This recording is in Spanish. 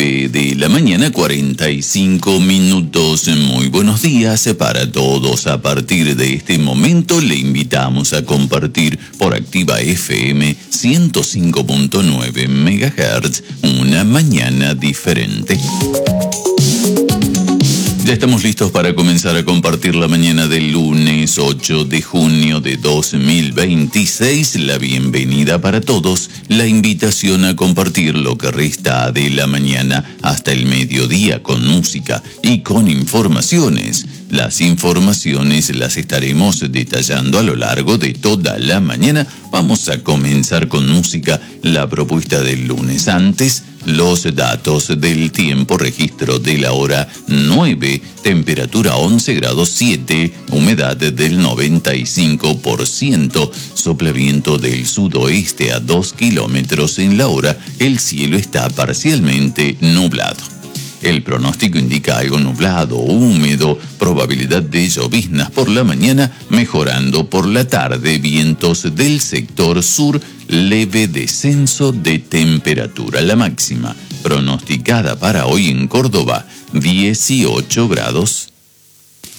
7 de la mañana, 45 minutos. Muy buenos días para todos. A partir de este momento le invitamos a compartir por Activa FM 105.9 MHz una mañana diferente. Ya estamos listos para comenzar a compartir la mañana del lunes 8 de junio de 2026. La bienvenida para todos, la invitación a compartir lo que resta de la mañana hasta el mediodía con música y con informaciones. Las informaciones las estaremos detallando a lo largo de toda la mañana. Vamos a comenzar con música, la propuesta del lunes. Antes, los datos del tiempo, registro de la hora 9, temperatura 11 grados 7, humedad del 95%, sopla viento del sudoeste a 2 kilómetros en la hora, el cielo está parcialmente nublado. El pronóstico indica algo nublado, húmedo, probabilidad de lloviznas por la mañana, mejorando por la tarde, vientos del sector sur, leve descenso de temperatura. La máxima pronosticada para hoy en Córdoba, 18 grados.